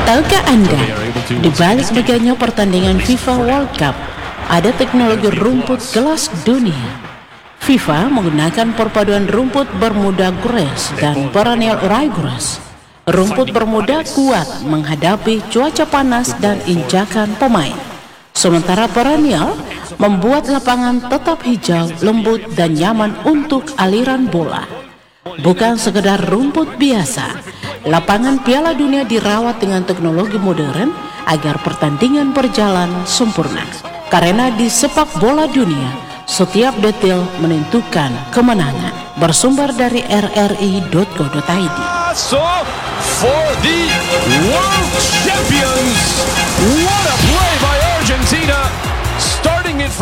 Tahukah Anda, di balik megahnya pertandingan FIFA World Cup, ada teknologi rumput kelas dunia. FIFA menggunakan perpaduan rumput Bermuda Grass dan Perennial Ryegrass. Rumput Bermuda kuat menghadapi cuaca panas dan injakan pemain. Sementara Perennial membuat lapangan tetap hijau, lembut, dan nyaman untuk aliran bola. Bukan sekedar rumput biasa, lapangan Piala Dunia dirawat dengan teknologi modern agar pertandingan berjalan sempurna. Karena di sepak bola dunia, setiap detail menentukan kemenangan. Bersumber dari rri.co.id. So, for the world champions, what a play by Argentina!